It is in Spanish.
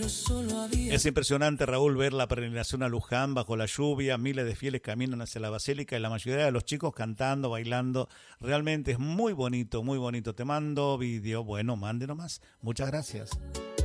Es impresionante, Raúl, ver la peregrinación a Luján bajo la lluvia, miles de fieles caminan hacia la basílica y la mayoría de los chicos cantando, bailando. Realmente es muy bonito, muy bonito. Te mando vídeo. Bueno, mande nomás. Muchas gracias.